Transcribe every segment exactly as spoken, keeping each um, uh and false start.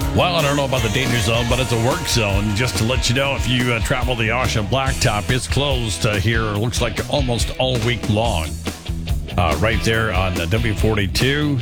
Well, I don't know about the danger zone, but it's a work zone. Just to let you know, if you uh, travel the Ocean Blacktop, it's closed uh, here, looks like almost all week long. Uh, right there on uh, W forty-two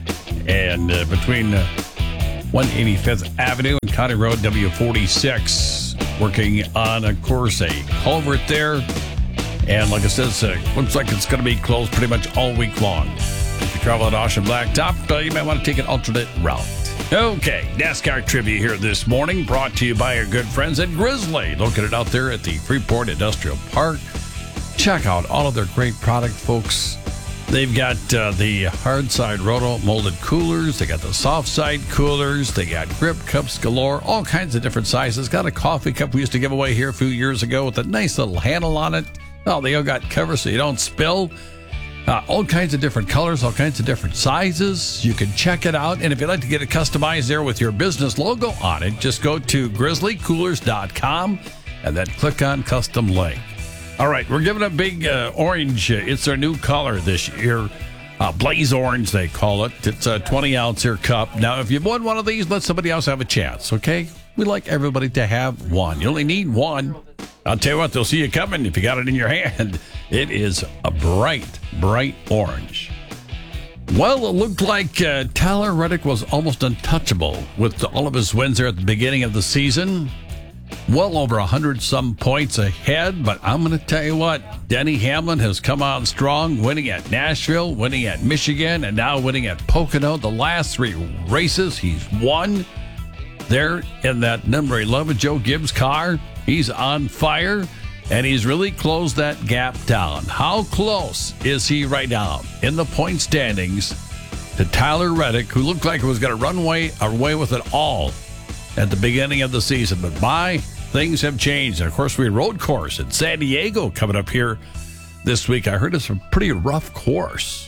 and uh, between uh, one eighty-fifth Avenue and County Road W forty-six, working on, of course, a culvert there. And like I said, uh, looks like it's going to be closed pretty much all week long. If you travel at Ocean Blacktop, uh, you might want to take an alternate route. Okay, NASCAR trivia here this morning, brought to you by our good friends at Grizzly, located out there at the Freeport Industrial Park. Check out all of their great product, folks. They've got uh, the hard side roto molded coolers. They got the soft side coolers. They got grip cups galore, all kinds of different sizes. Got a coffee cup we used to give away here a few years ago with a nice little handle on it. Oh, they all got covers so you don't spill. Uh, all kinds of different colors, all kinds of different sizes. You can check it out. And if you'd like to get it customized there with your business logo on it, just go to grizzly coolers dot com and then click on custom link. All right, we're giving a big uh, orange. It's their new color this year. Uh, Blaze Orange, they call it. It's a twenty ounce here cup. Now, if you've won one of these, let somebody else have a chance, okay? We like everybody to have one. You only need one. I'll tell you what, they'll see you coming if you got it in your hand. It is a bright, bright orange. Well, it looked like uh, Tyler Reddick was almost untouchable with all of his wins there at the beginning of the season. Well over one hundred some points ahead, but I'm going to tell you what, Denny Hamlin has come out strong, winning at Nashville, winning at Michigan, and now winning at Pocono. The last three races he's won there in that number eleven Joe Gibbs car. He's on fire, and he's really closed that gap down. How close is he right now in the point standings to Tyler Reddick, who looked like he was going to run away, away with it all at the beginning of the season? But my, things have changed. And of course, we road course at San Diego coming up here this week. I heard it's a pretty rough course.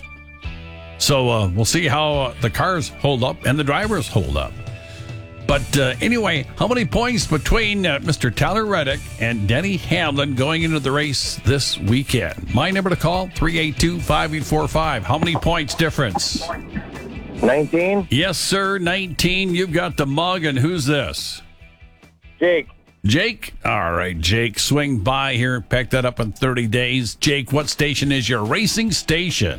So uh, we'll see how uh, the cars hold up and the drivers hold up. But uh, anyway, how many points between uh, Mister Tyler Reddick and Denny Hamlin going into the race this weekend? My number to call, three eight two, five eight four five. How many points difference? nineteen? Yes, sir, nineteen. You've got the mug, and who's this? Jake. Jake? All right, Jake, swing by here, pack that up in thirty days. Jake, what station is your racing station?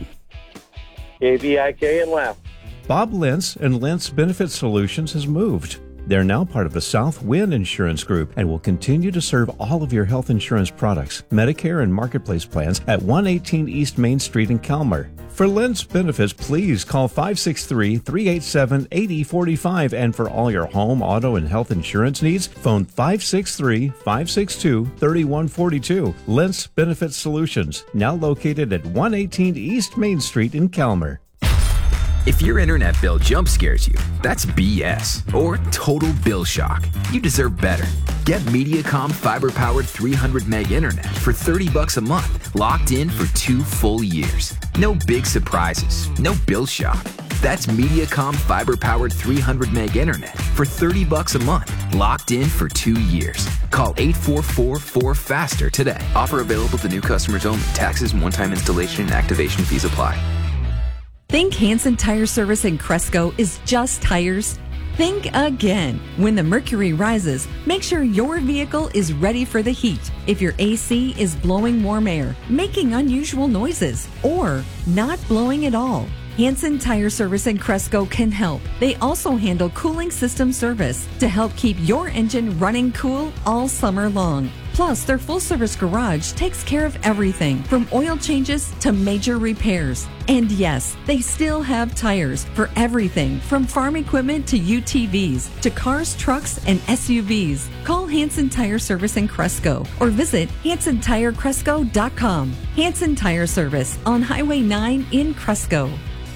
K V I K and left. Bob Lentz and Lentz Benefit Solutions has moved. They're now part of the South Wind Insurance Group and will continue to serve all of your health insurance products, Medicare and Marketplace plans at one eighteen East Main Street in Calmer. For Lentz Benefits, please call five six three, three eight seven, eight zero four five. And for all your home, auto, and health insurance needs, phone five six three, five six two, three one four two. Lentz Benefit Solutions, now located at one eighteen East Main Street in Calmer. If your internet bill jump scares you, that's B S or total bill shock. You deserve better. Get Mediacom fiber-powered three hundred meg internet for thirty bucks a month, locked in for two full years. No big surprises, no bill shock. That's Mediacom fiber-powered three hundred meg internet for thirty bucks a month, locked in for two years. Call eight four four, four faster today. Offer available to new customers only. Taxes and one-time installation and activation fees apply. Think Hansen Tire Service in Cresco is just tires? Think again. When the mercury rises, make sure your vehicle is ready for the heat. If your A C is blowing warm air, making unusual noises, or not blowing at all, Hansen Tire Service in Cresco can help. They also handle cooling system service to help keep your engine running cool all summer long. Plus, their full-service garage takes care of everything from oil changes to major repairs. And yes, they still have tires for everything from farm equipment to U T Vs to cars, trucks, and S U Vs. Call Hansen Tire Service in Cresco or visit hansen tire cresco dot com. Hansen Tire Service on Highway nine in Cresco.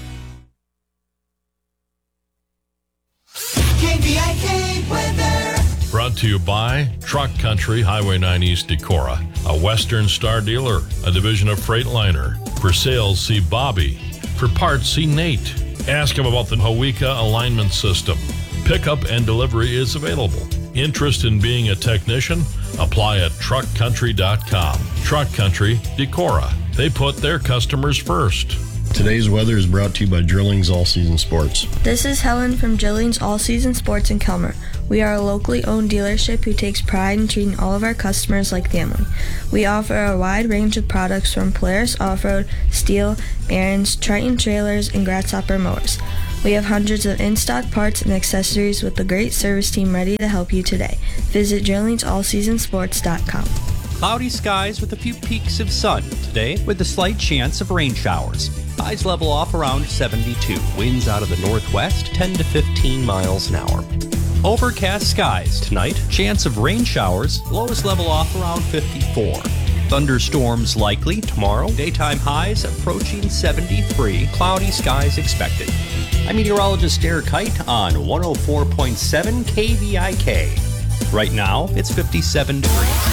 K V I K weather. Brought to you by Truck Country, Highway nine East Decorah, a Western Star dealer, a division of Freightliner. For sales, see Bobby. For parts, see Nate. Ask him about the Hawika alignment system. Pickup and delivery is available. Interest in being a technician? Apply at truck country dot com. Truck Country, Decorah. They put their customers first. Today's weather is brought to you by Drillings All Season Sports. This is Helen from Drillings All Season Sports in Kelmer. We are a locally owned dealership who takes pride in treating all of our customers like family. We offer a wide range of products from Polaris Off-Road, Steel, Aaron's, Triton trailers, and Grasshopper mowers. We have hundreds of in-stock parts and accessories with a great service team ready to help you today. Visit drillings all season sports dot com. Cloudy skies with a few peaks of sun today with a slight chance of rain showers. Highs level off around seventy-two. Winds out of the northwest ten to fifteen miles an hour. Overcast skies tonight. Chance of rain showers. Lows level off around fifty-four. Thunderstorms likely tomorrow. Daytime highs approaching seventy-three. Cloudy skies expected. I'm meteorologist Derek Kite on one oh four point seven K V I K. Right now, it's fifty-seven degrees.